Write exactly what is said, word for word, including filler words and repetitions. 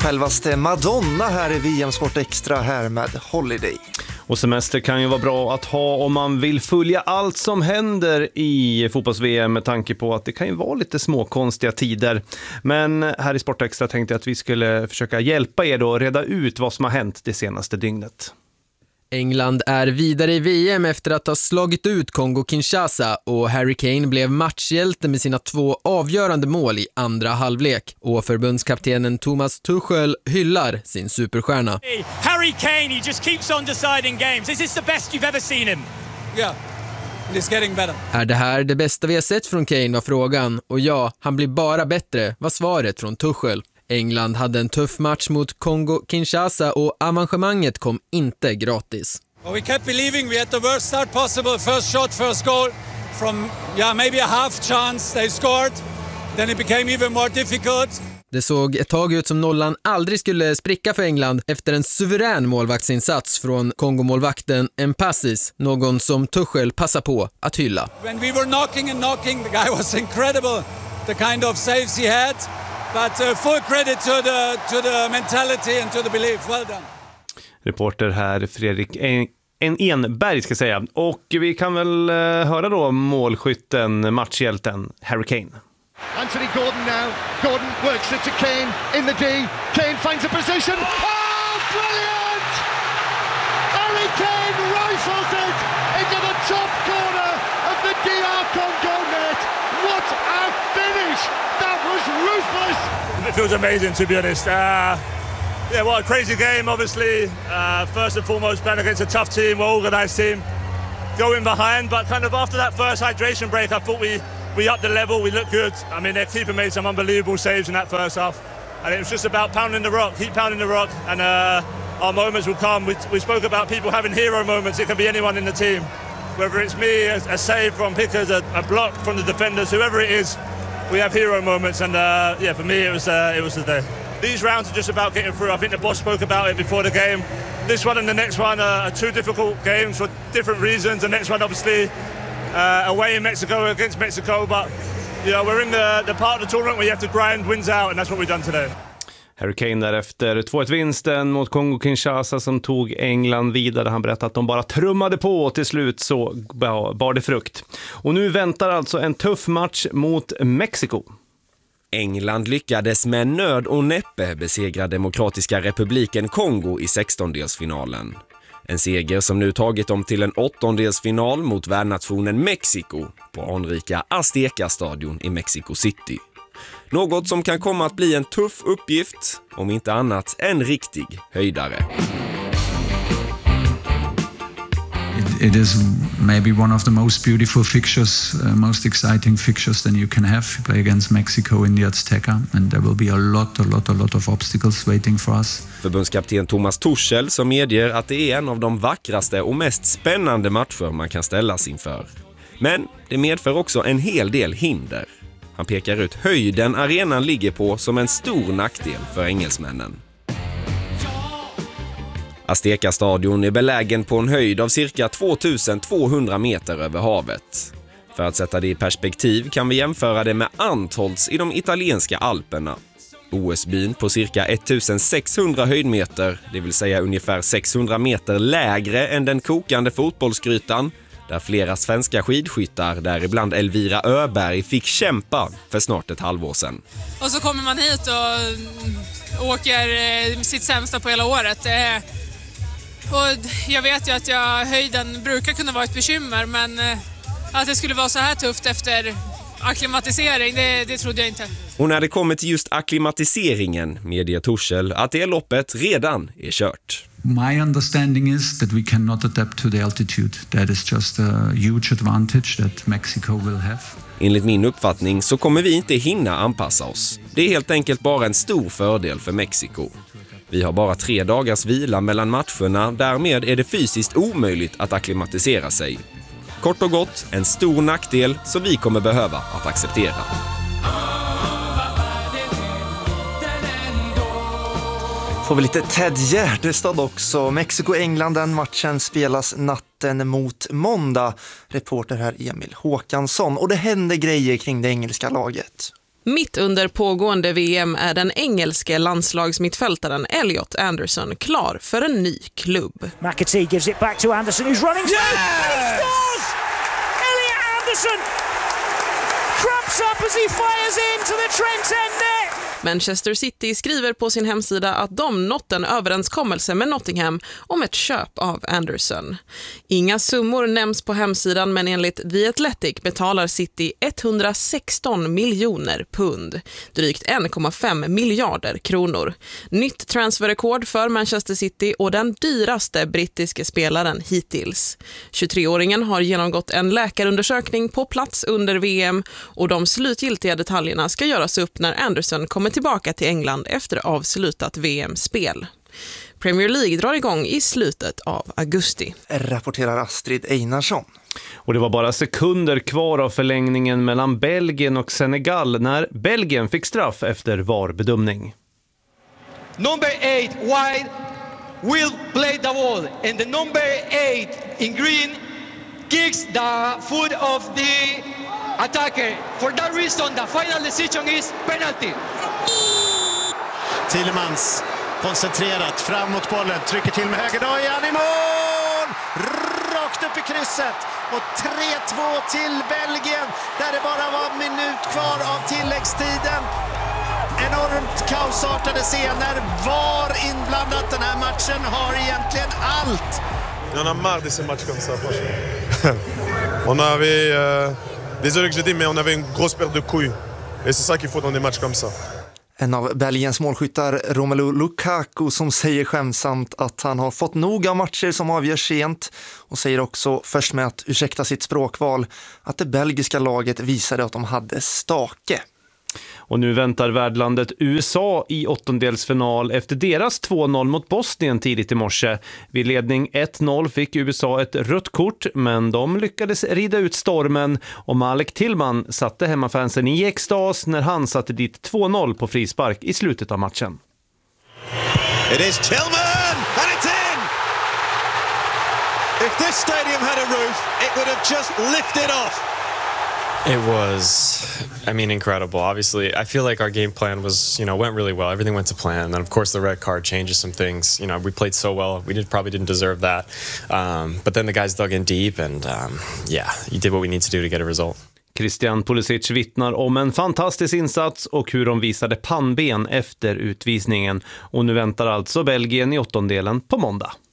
Självaste Madonna här i V M Sport Extra här med Holiday. Och semester kan ju vara bra att ha om man vill följa allt som händer i fotbolls-V M med tanke på att det kan ju vara lite småkonstiga tider. Men här i Sport Extra tänkte jag att vi skulle försöka hjälpa er då att reda ut vad som har hänt det senaste dygnet. England är vidare i V M efter att ha slagit ut Kongo-Kinshasa och Harry Kane blev matchhjälte med sina två avgörande mål i andra halvlek. Och förbundskaptenen Thomas Tuchel hyllar sin superstjärna. Harry Kane, he just keeps on deciding games. Is this the best you've ever seen him? Yeah. It's getting better. Är det här det bästa vi har sett från Kane var frågan. Och ja, han blir bara bättre var svaret från Tuchel. England hade en tuff match mot Kongo-Kinshasa och avancemanget kom inte gratis. Well, we kept believing we had the worst start possible. First shot, first goal. From yeah, maybe a half chance they scored. Then it became even more difficult. Det såg ett tag ut som nollan aldrig skulle spricka för England efter en suverän målvaktsinsats från Kongo-målvakten Mpassis, någon som Tuchel passar på att hylla. When we were knocking and knocking, the guy was incredible. The kind of saves he had. But uh, full credit to the, to the mentality and to the belief. Well done. Reporter här Fredrik en, en Enberg ska jag säga. Och vi kan väl uh, höra då målskytten, matchhjälten Harry Kane. Anthony Gordon now. Gordon works it to Kane in the D. Kane finds a position. Oh, brilliant! Harry Kane rifles it into the top corner of the D R Congo net. What a finish! That was ruthless! It feels amazing, to be honest. Uh, yeah, what a crazy game, obviously. Uh, first and foremost, playing against a tough team, well-organised team. Going behind, but kind of after that first hydration break, I thought we, we upped the level, we looked good. I mean, their keeper made some unbelievable saves in that first half. And it was just about pounding the rock, keep pounding the rock, and uh, our moments will come. We, we spoke about people having hero moments. It can be anyone in the team. Whether it's me, a, a save from Pickers, a, a block from the defenders, whoever it is, we have hero moments, and uh, yeah, for me it was uh, it was the day. These rounds are just about getting through. I think the boss spoke about it before the game. This one and the next one are, are two difficult games for different reasons. The next one, obviously, uh, away in Mexico against Mexico, but you know we're in the the part of the tournament where you have to grind wins out, and that's what we've done today. Harry Kane därefter två ett-vinsten mot Kongo-Kinshasa som tog England vidare. Han berättade att de bara trummade på och till slut så bar det frukt. Och nu väntar alltså en tuff match mot Mexiko. England lyckades med nöd och näppe besegra Demokratiska republiken Kongo i sextondelsfinalen. En seger som nu tagit dem till en åttondelsfinal mot värdnationen Mexiko på anrika Azteca-stadion i Mexico City. Något som kan komma att bli en tuff uppgift, om inte annat en riktig höjdare. It, it is maybe one of the most beautiful fixtures, uh, most exciting fixtures than you can have. You play against Mexico in the Azteca, and there will be a lot, a lot, a lot of obstacles waiting for us. Förbundskapten Thomas Tuchel som medger att det är en av de vackraste och mest spännande matcher man kan ställas inför. Men det medför också en hel del hinder. Han pekar ut höjden arenan ligger på som en stor nackdel för engelsmännen. Azteca-stadion är belägen på en höjd av cirka tvåtusentvåhundra meter över havet. För att sätta det i perspektiv kan vi jämföra det med Antholz i de italienska Alperna. O S-byn på cirka ettusensexhundra höjdmeter, det vill säga ungefär sexhundra meter lägre än den kokande fotbollsgrytan, där flera svenska skidskyttar, däribland Elvira Öberg, fick kämpa för snart ett halvår sedan. Och så kommer man hit och åker sitt sämsta på hela året. Och jag vet ju att jag, höjden brukar kunna vara ett bekymmer, men att det skulle vara så här tufft efter akklimatisering, det, det trodde jag inte. Och när det kommer till just akklimatiseringen medger Tuchel att det loppet redan är kört. My understanding is that we cannot adapt to the altitude. That is just a huge advantage that Mexico will have. Enligt min uppfattning så kommer vi inte hinna anpassa oss. Det är helt enkelt bara en stor fördel för Mexiko. Vi har bara tre dagars vila mellan matcherna, därmed är det fysiskt omöjligt att akklimatisera sig. Kort och gott, en stor nackdel som vi kommer behöva att acceptera. Får vi lite Ted Gärdestad också. Mexiko-England, den matchen spelas natten mot måndag. Reporter här Emil Håkansson. Och det händer grejer kring det engelska laget. Mitt under pågående V M är den engelske landslagsmittfältaren Elliot Anderson klar för en ny klubb. McAtee gives it back to Anderson who's running through. Yeah! And he scores! Elliot Anderson cramps up as he fires into the Trent End net. Manchester City skriver på sin hemsida att de nått en överenskommelse med Nottingham om ett köp av Anderson. Inga summor nämns på hemsidan, men enligt The Athletic betalar City etthundrasexton miljoner pund, drygt en komma fem miljarder kronor. Nytt transferrekord för Manchester City och den dyraste brittiska spelaren hittills. tjugotre-åringen har genomgått en läkarundersökning på plats under V M och de slutgiltiga detaljerna ska göras upp när Anderson kommer tillbaka till England efter avslutat V M-spel. Premier League drar igång i slutet av augusti. Rapporterar Astrid Einarsson. Och det var bara sekunder kvar av förlängningen mellan Belgien och Senegal när Belgien fick straff efter V A R-bedömning. Number eight wide will play the ball and the number eight in green kicks the foot of the attacker. For that reason, the final decision is penalty. Thielemans koncentrerat fram mot bollen, trycker till med höger, då är han i mål! Rakt upp i krysset och tre två till Belgien där det bara var en minut kvar av tilläggstiden. Enormt kaosartade scener, var inblandat. Den här matchen har egentligen allt. On a marre de ces matchs comme ça, franchement. On avait, euh, désolé que je dis, mais on avait une grosse perte de couilles. Et c'est ça qu'il faut dans des matchs comme ça. En av Belgiens målskyttar, Romelu Lukaku, som säger skämsamt att han har fått nog av matcher som avgörs sent och säger också, först med att ursäkta sitt språkval, att det belgiska laget visade att de hade stake. Och nu väntar värdlandet U S A i åttondelsfinal efter deras två noll mot Bosnien tidigt i morse. Vid ledning ett noll fick U S A ett rött kort, men de lyckades rida ut stormen och Malik Tillman satte hemmafansen i extas när han satte dit två noll på frispark i slutet av matchen. It is Tillman and it's in! If this stadium had a roof, it would have just lifted off. It was, I mean, incredible. Obviously, I feel like our game plan was, you know, went really well. Everything went to plan. And then, of course, the red card changes some things. You know, we played so well. We did probably didn't deserve that. Um, but then the guys dug in deep and, um, yeah, you did what we need to do to get a result. Christian Pulisic vittnar om en fantastisk insats och hur de visade pannben efter utvisningen. Och nu väntar alltså Belgien i åttondelen på måndag.